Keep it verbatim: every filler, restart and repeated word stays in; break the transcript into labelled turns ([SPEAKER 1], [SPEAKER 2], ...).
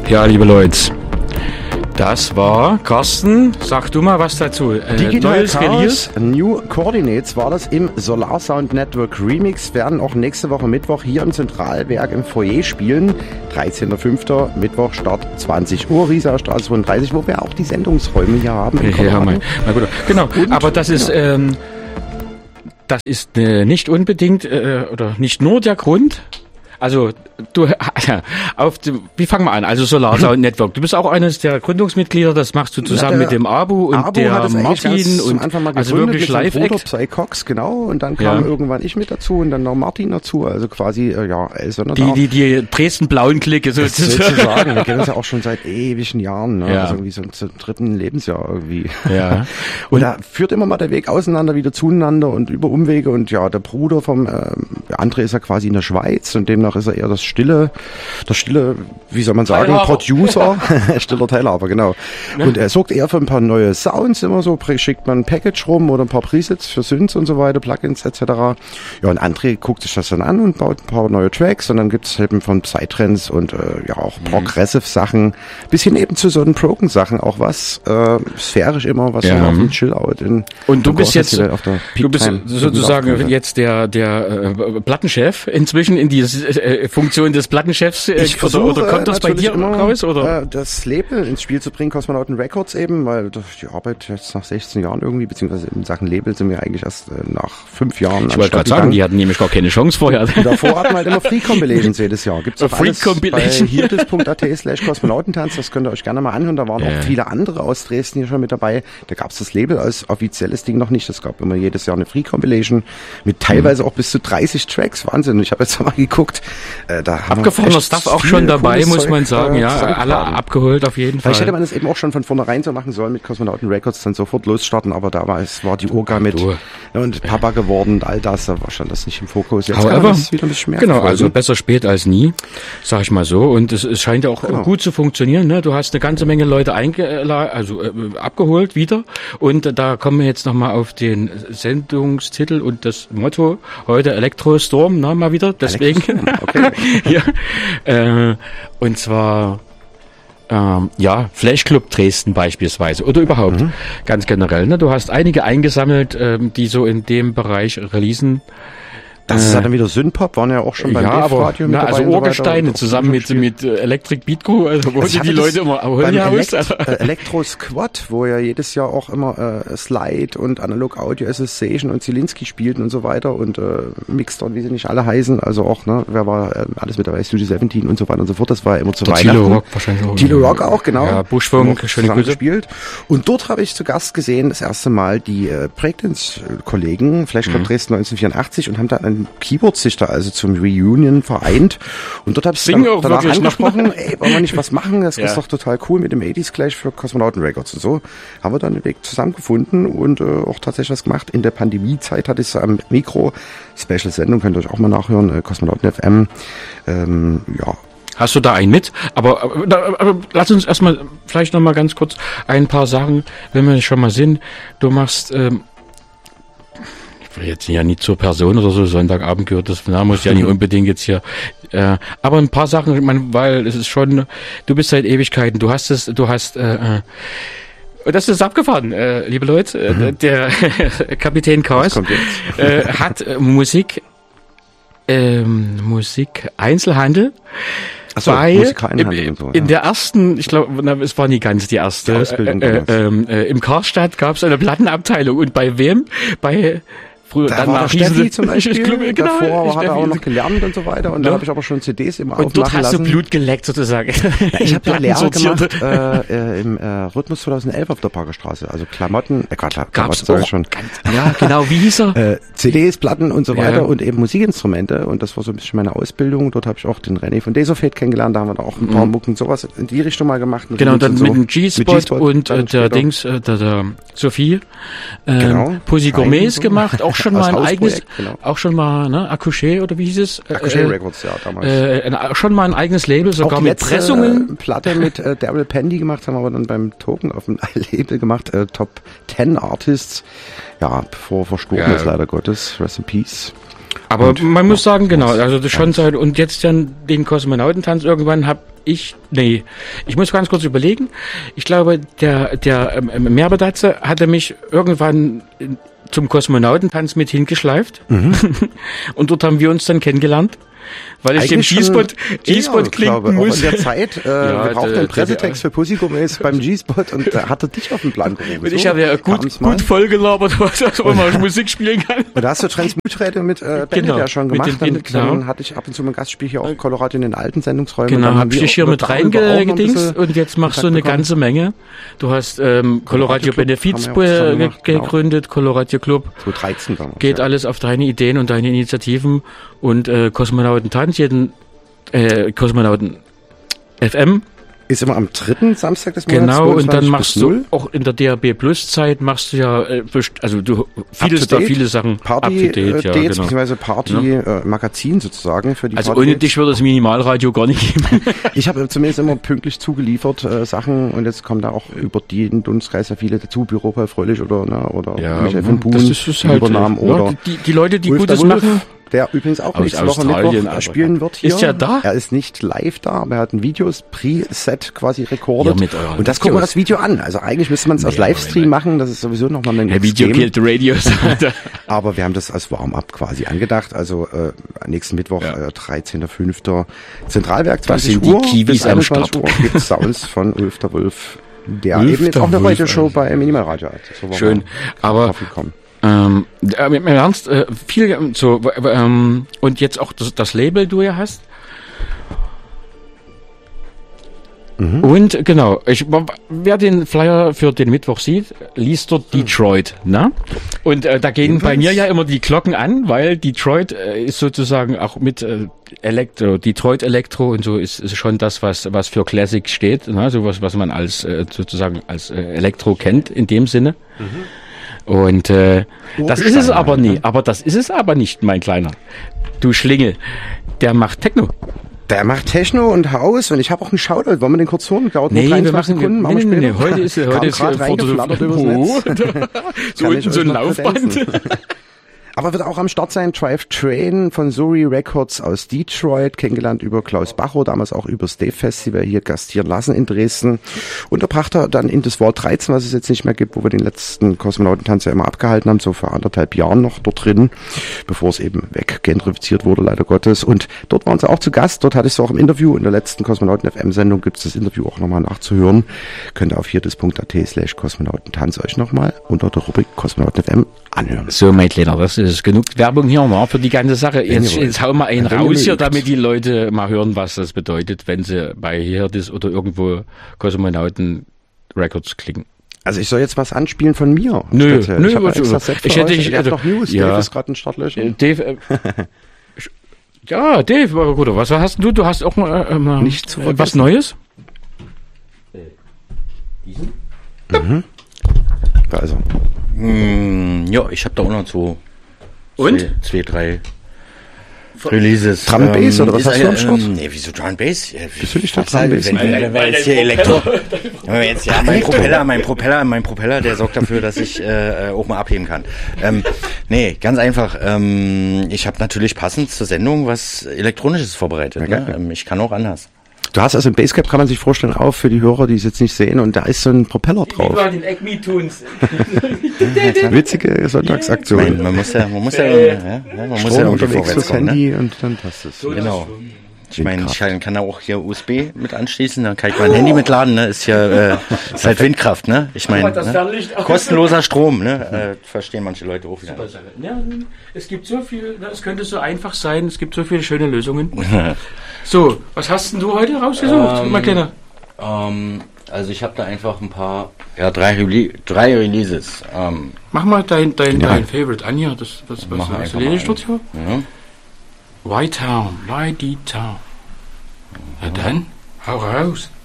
[SPEAKER 1] Ja, liebe Leute, das war, Carsten, sag du mal was dazu. Äh,
[SPEAKER 2] Digital Chaos, New Coordinates war das im Solar Sound Network Remix, werden auch nächste Woche Mittwoch hier im Zentralwerk im Foyer spielen. dreizehnter fünfter Mittwoch, Start zwanzig Uhr, Rieser Straße zweiunddreißig, wo wir auch die Sendungsräume hier haben.
[SPEAKER 1] Ja, mein, mein Guter. Genau, und, aber das ist... Ja. Ähm, das ist äh, nicht unbedingt äh, oder nicht nur der Grund. Also du, auf die, wie fangen wir an? Also Solar Sound Network. Du bist auch eines der Gründungsmitglieder. Das machst du zusammen ja, mit dem Abu und Abu der Martin und also wirklich Live-Act.
[SPEAKER 2] Psycox, genau. Und dann kam ja. irgendwann ich mit dazu und dann noch Martin dazu. Also quasi äh, ja, Elsonner
[SPEAKER 1] die die die Dresden-blauen Clique sozusagen.
[SPEAKER 2] sozusagen. Wir kennen uns ja auch schon seit ewigen Jahren. Ne? Ja. Also irgendwie so zum dritten Lebensjahr irgendwie.
[SPEAKER 1] Ja.
[SPEAKER 2] Und, und da führt immer mal der Weg auseinander, wieder zueinander und über Umwege. Und ja, der Bruder vom äh, André ist ja quasi in der Schweiz und demnach ist er eher das stille, das stille, wie soll man sagen, Teilhaber. Producer, stiller Teilhaber, genau. Ja. Und er sorgt eher für ein paar neue Sounds immer so, schickt man ein Package rum oder ein paar Presets für Synths und so weiter, Plugins et cetera. Ja, und André guckt sich das dann an und baut ein paar neue Tracks und dann gibt es eben von Psytrance und äh, ja auch mhm. Progressive-Sachen, bisschen eben zu so einen Broken-Sachen auch was, äh, sphärisch immer, was ja. so auf den Chill-Out in
[SPEAKER 1] und du bist jetzt, auf der du bist sozusagen jetzt der, der äh, Plattenchef inzwischen in dieses äh, Funktion des Plattenchefs äh,
[SPEAKER 2] ich versuche,
[SPEAKER 1] oder, oder kommt das bei dir
[SPEAKER 2] immer,
[SPEAKER 1] raus? Oder?
[SPEAKER 2] Äh, das Label ins Spiel zu bringen, Kosmonauten Records eben, weil die Arbeit jetzt nach sechzehn Jahren irgendwie, beziehungsweise in Sachen Label sind wir eigentlich erst äh, nach fünf Jahren.
[SPEAKER 1] Ich wollte gerade sagen, die hatten nämlich gar keine Chance vorher.
[SPEAKER 2] Und davor hatten wir halt immer Free Compilations jedes Jahr. Gibt's auch
[SPEAKER 1] Free
[SPEAKER 2] alles
[SPEAKER 1] Compilation.
[SPEAKER 2] bei hierdis punkt at slash Kosmonautentanz, das könnt ihr euch gerne mal anhören. Da waren ja. auch viele andere aus Dresden hier schon mit dabei. Da gab es das Label als offizielles Ding noch nicht. Es gab immer jedes Jahr eine Free Compilation mit teilweise mhm. auch bis zu dreißig Tracks. Wahnsinn. Ich habe jetzt mal geguckt. Äh, da
[SPEAKER 1] abgefahrener Stuff auch schon dabei, muss man sagen, ja, alle abgeholt auf jeden Fall.
[SPEAKER 2] Vielleicht hätte man das eben auch schon von vornherein so machen sollen mit Kosmonauten Records, dann sofort losstarten, aber da war es war die Urga mit ja, und Papa geworden und all das, da war schon das nicht im Fokus.
[SPEAKER 1] Jetzt kann man das wieder ein bisschen mehr genau, verfolgen. Also besser spät als nie, sag ich mal so, und es, es scheint ja auch genau. gut zu funktionieren, ne? Du hast eine ganze Menge Leute eingeladen, also äh, abgeholt wieder und äh, da kommen wir jetzt nochmal auf den Sendungstitel und das Motto heute Elektrostorm, na, mal wieder, deswegen.
[SPEAKER 2] Okay.
[SPEAKER 1] ja, äh, und zwar ähm, ja, Flashclub Dresden beispielsweise oder überhaupt mhm. ganz generell. Ne? Du hast einige eingesammelt, ähm, die so in dem Bereich releasen.
[SPEAKER 2] Das ist ja dann wieder Synthpop, waren ja auch schon beim
[SPEAKER 1] ja,
[SPEAKER 2] Radio mit
[SPEAKER 1] na,
[SPEAKER 2] dabei.
[SPEAKER 1] Also Urgesteine so zusammen mit, mit Electric Beat Crew, also wo die, die Leute immer
[SPEAKER 2] beim Elekt äh, Electro Squad, wo ja jedes Jahr auch immer äh, Slide und Analog Audio Association und Zielinski spielten und so weiter und äh, Mixdown, wie sie nicht alle heißen, also auch, ne, wer war äh, alles mit dabei, Studio siebzehn und so weiter und so fort, das war ja immer zu Weihnachten.
[SPEAKER 1] Tilo Rock wahrscheinlich auch.
[SPEAKER 2] Tilo Rock auch, genau.
[SPEAKER 1] Ja, Buschfunk, schöne Grüße.
[SPEAKER 2] Gespielt. Und dort habe ich zu Gast gesehen, das erste Mal die äh, Breakdance-Kollegen, Flashclub mhm. Dresden neunzehnhundertvierundachtzig und haben da ein Keyboard sich da also zum Reunion vereint und dort habe ich dann danach angesprochen, ey, wollen wir nicht was machen, das ja. ist doch total cool mit dem achtziger Clash für Kosmonauten Records und so, haben wir dann den Weg zusammengefunden und äh, auch tatsächlich was gemacht. In der Pandemiezeit hatte ich es am Mikro, Special-Sendung, könnt ihr euch auch mal nachhören, äh, Kosmonauten F M, ähm, ja.
[SPEAKER 1] Hast du da einen mit? Aber, aber, aber lass uns erstmal vielleicht noch mal ganz kurz ein paar Sachen, wenn wir schon mal sind, du machst ähm, jetzt ja nicht zur Person oder so, Sonntagabend gehört das, da muss ja nicht unbedingt jetzt hier, äh, aber ein paar Sachen, ich meine, weil es ist schon, du bist seit Ewigkeiten, du hast es, du hast, äh, das ist abgefahren, äh, liebe Leute, äh, mhm. der Kapitän Chaos äh, hat äh, Musik, ähm, Musik Einzelhandel,
[SPEAKER 2] Achso,
[SPEAKER 1] bei,
[SPEAKER 2] Musikeinhandel und so, ja.
[SPEAKER 1] In der ersten, ich glaube, es war nie ganz die erste,
[SPEAKER 2] die Ausbildung
[SPEAKER 1] äh, äh, äh, im Karstadt gab es eine Plattenabteilung und bei wem? Bei früher
[SPEAKER 2] da
[SPEAKER 1] dann
[SPEAKER 2] war der Steffi zum Beispiel,
[SPEAKER 1] glaube, genau,
[SPEAKER 2] davor hat er auch noch gelernt und so weiter und ja. da habe ich aber schon C Ds immer aufmachen lassen.
[SPEAKER 1] Und dort hast du Blut geleckt sozusagen.
[SPEAKER 2] Ja, ich habe ja Lehre gemacht äh, äh, im äh, Rhythmus zweitausendelf auf der Parkerstraße, also Klamotten, äh, Quatsch,
[SPEAKER 1] gab's
[SPEAKER 2] sag ich schon.
[SPEAKER 1] Ganz, ja, genau, wie hieß er?
[SPEAKER 2] Äh, C Ds, Platten und so weiter
[SPEAKER 1] ja.
[SPEAKER 2] und eben Musikinstrumente und das war so ein bisschen meine Ausbildung. Dort habe ich auch den René von Desofate kennengelernt, da haben wir da auch ein paar mhm. Mucken sowas in die Richtung mal gemacht.
[SPEAKER 1] Genau, und dann
[SPEAKER 2] so.
[SPEAKER 1] mit dem G-Spot und äh, der Dings, äh, der, der Sophie, äh,
[SPEAKER 2] genau.
[SPEAKER 1] Pussy Gourmets so. gemacht, auch schon mal ein eigenes,
[SPEAKER 2] genau.
[SPEAKER 1] auch schon mal, ne, Accouché oder wie hieß es?
[SPEAKER 2] Accouché äh, Records, ja, damals.
[SPEAKER 1] Äh, ein, schon mal ein eigenes Label, sogar
[SPEAKER 2] auch
[SPEAKER 1] mit Pressungen.
[SPEAKER 2] Äh, Platte mit äh, Daryl Pendy gemacht, haben wir aber dann beim Token auf dem Label gemacht, äh, Top zehn Artists, ja, bevor verstorben ja. ist leider Gottes, Rest in Peace.
[SPEAKER 1] Aber und, man muss sagen, genau, also das schon seit, und jetzt dann den Kosmonautentanz irgendwann hab ich, nee, ich muss ganz kurz überlegen. Ich glaube, der, der ähm, Merbedatze hatte mich irgendwann zum Kosmonautentanz mit hingeschleift. Mhm. Und dort haben wir uns dann kennengelernt. Weil ich den G-Spot, G-Spot klinken muss.
[SPEAKER 2] In der Zeit, äh, ja, wir brauchten einen Pressetext für Pussygourmets beim G-Spot und da hat er dich auf den Plan gerufen.
[SPEAKER 1] Und so, ich habe ja gut, gut vollgelabert, was man mal Musik spielen kann.
[SPEAKER 2] Und da hast du Transmuträte mit äh, Bandit genau, ja schon gemacht. Dann, dann hatte ich ab und zu mein Gastspiel hier auch in Colorado in den alten Sendungsräumen.
[SPEAKER 1] Genau, habe ich dich hier mit reingedingst und jetzt machst du eine bekommen. ganze Menge. Du hast ähm, Colorado Benefiz ge gegründet, genau. Colorado Club.
[SPEAKER 2] zwanzig dreizehn damals,
[SPEAKER 1] Geht ja. alles auf deine Ideen und deine Initiativen und äh, Kosmonautentanz, jeden äh, Kosmonauten F M.
[SPEAKER 2] Ist immer am dritten Samstag des Monats.
[SPEAKER 1] Genau, und dann machst du auch in der D A B Plus Zeit machst du ja, äh, also du vieles da, viele Sachen
[SPEAKER 2] Party, up to date, ja, Dates, genau. beziehungsweise Party ja. äh, Magazin sozusagen für die
[SPEAKER 1] Also
[SPEAKER 2] Party.
[SPEAKER 1] Ohne dich würde das Minimalradio gar nicht geben.
[SPEAKER 2] Ich habe zumindest immer pünktlich zugeliefert äh, Sachen und jetzt kommen da auch über den Dunstkreis ja viele dazu, Büro Paul Fröhlich oder, ne, oder
[SPEAKER 1] ja,
[SPEAKER 2] Michael von Buhn,
[SPEAKER 1] das ist, ist halt,
[SPEAKER 2] Übernahmen
[SPEAKER 1] ja,
[SPEAKER 2] oder
[SPEAKER 1] die, die Leute, die
[SPEAKER 2] Wolf
[SPEAKER 1] Gutes
[SPEAKER 2] Wolf,
[SPEAKER 1] machen.
[SPEAKER 2] Der übrigens auch nächste Woche Mittwoch spielen wird hier.
[SPEAKER 1] Ist ja da?
[SPEAKER 2] Er ist nicht live da, aber er hat ein Videos Preset quasi rekordet.
[SPEAKER 1] Ja,
[SPEAKER 2] und das gucken wir das Video an. Also eigentlich müsste man es als Livestream machen. Das ist sowieso nochmal ein
[SPEAKER 1] Der Video killt Radios.
[SPEAKER 2] Aber wir haben das als Warm-up quasi angedacht. Also äh, nächsten Mittwoch, ja. äh, dreizehnter fünfter Zentralwerk, zwanzig Uhr.
[SPEAKER 1] Bis einundzwanzig
[SPEAKER 2] Uhr gibt es Sounds von Ulf der Wolf, der Ulf eben jetzt auch eine Radio-Show bei Minimalradio hat.
[SPEAKER 1] So schön, aber Ähm, äh, im Ernst, äh, viel äh, so, ähm, und jetzt auch das, das Label, du ja hast. Mhm. Und genau, ich, wer den Flyer für den Mittwoch sieht, liest dort Detroit, ne? Und äh, da gehen Jedenfalls. bei mir ja immer die Glocken an, weil Detroit äh, ist sozusagen auch mit äh, Elektro, Detroit Elektro und so ist, ist schon das, was was für Classic steht, ne? Sowas, was man als äh, sozusagen als äh, Elektro kennt in dem Sinne. Mhm. Und äh, oh, das ist es aber nie. Aber das ist es aber nicht, mein Kleiner. Du Schlingel, der macht Techno.
[SPEAKER 2] Der macht Techno und Haus und ich habe auch einen Shoutout. Wollen wir den kurz hören? Dauert
[SPEAKER 1] nee, wir machen
[SPEAKER 2] Sekunden.
[SPEAKER 1] Nee, nee, nee, heute ist heute ist
[SPEAKER 2] reingeflattert übers Netz.
[SPEAKER 1] So unten so ein Laufband.
[SPEAKER 2] Aber wird auch am Start sein Drive Train von Suri Records aus Detroit, kennengelernt über Klaus Bacho, damals auch über das Dave Festival hier gastieren lassen in Dresden. Unterbracht er dann in das Vault dreizehn, was es jetzt nicht mehr gibt, wo wir den letzten Kosmonautentanz ja immer abgehalten haben, so vor anderthalb Jahren noch dort drin, bevor es eben weggentrifiziert wurde, leider Gottes. Und dort waren sie auch zu Gast, dort hatte ich sie auch im Interview. In der letzten Kosmonauten-F M-Sendung gibt es das Interview auch nochmal nachzuhören. Könnt ihr auf viertes.at slash Kosmonautentanz euch nochmal unter der Rubrik Kosmonauten-F M anhören.
[SPEAKER 1] So, mein Kleiner, das ist genug Werbung hier mal für die ganze Sache. Jetzt, jetzt hauen wir einen raus hier, damit die Leute mal hören, was das bedeutet, wenn sie bei Hirdis oder irgendwo Kosmonauten Records klicken.
[SPEAKER 2] Also ich soll jetzt was anspielen von mir.
[SPEAKER 1] Nö,
[SPEAKER 2] bitte.
[SPEAKER 1] nö,
[SPEAKER 2] ich habe
[SPEAKER 1] also, ich hätte ich
[SPEAKER 2] also, noch News.
[SPEAKER 1] Ja.
[SPEAKER 2] Dave ist gerade ein Startlöchern.
[SPEAKER 1] Dave, äh, ja, Dave, gut, was hast du? Du hast auch mal, äh, mal
[SPEAKER 2] Nicht
[SPEAKER 1] äh, was Neues?
[SPEAKER 2] Diesen? Mhm. Da ist er.
[SPEAKER 3] Mm, ja, ich habe da auch noch so
[SPEAKER 1] und
[SPEAKER 3] zwei, zwei drei Releases.
[SPEAKER 2] Drum and Bass oder was hast du am Start?
[SPEAKER 3] Ähm, nee, wieso Drum and Bass? Ja,
[SPEAKER 2] wieso nicht Drum and Bass?
[SPEAKER 3] Wenn, wenn, wenn, wenn jetzt hier Elektro, wenn jetzt ja mein Propeller, mein Propeller, mein Propeller, der sorgt dafür, dass ich äh, auch mal abheben kann. Ähm, nee, ganz einfach. Ähm, ich habe natürlich passend zur Sendung was Elektronisches vorbereitet.
[SPEAKER 2] Okay.
[SPEAKER 3] Ne? Ähm, ich kann auch anders.
[SPEAKER 2] Du hast also im Basecap, kann man sich vorstellen, auch für die Hörer, die es jetzt nicht sehen, und da ist so ein Propeller drauf.
[SPEAKER 1] Den Acme Tunes.
[SPEAKER 2] Witzige Sonntagsaktion.
[SPEAKER 3] Man, man muss ja, man muss ja, ja, ja man muss ja irgendwie vorwärts kommen,
[SPEAKER 2] Handy
[SPEAKER 3] ne?
[SPEAKER 2] Und dann passt es.
[SPEAKER 3] So, genau. Ich meine, ich kann, kann da auch hier U S B mit anschließen, dann kann ich mein Handy mitladen, ne? Ist ja, äh, ist halt Windkraft, ne? Ich meine, ne? Kostenloser Strom, ne? Äh, verstehen manche Leute auch wieder.
[SPEAKER 1] Ja, es gibt so viel, es könnte so einfach sein, es gibt so viele schöne Lösungen. So, was hast denn du heute rausgesucht,
[SPEAKER 3] ähm,
[SPEAKER 1] mein Kleiner?
[SPEAKER 3] Ähm, also ich habe da einfach ein paar, ja, drei, Rele drei Releases. Ähm,
[SPEAKER 1] Mach mal dein, dein, ja. dein Favorite an hier, das, was, was, was erledigt dort hier?
[SPEAKER 3] Ja.
[SPEAKER 1] White Town, Whitey Town. Na dann, hau raus.